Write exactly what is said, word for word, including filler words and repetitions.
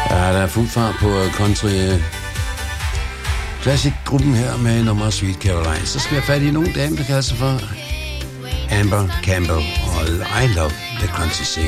Ja, der er fuld fart på country classic-gruppen her med nummer Sweet Caroline. Så skal jeg have fat i nogle dame, der kalder sig for Amber Campbell og I Love the Country Sing.